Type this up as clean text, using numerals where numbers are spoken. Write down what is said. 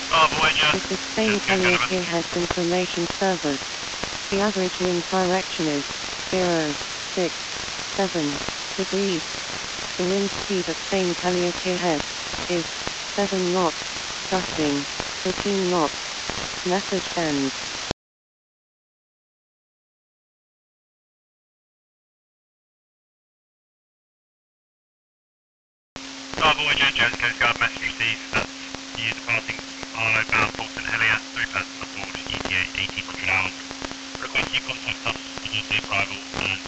Voyager. This is Spain Calliope Heads Information Service. The average wind direction is 067 degrees. The wind speed at Spain Calliope Head is 7 knots, gusting 13 knots. Message ends. Voyager, Jet Coast Guard message received. That's you departing Arlo bound Port St Helier, 3 persons on board, ETA 1800 hours. Request you contact us on your safe arrival and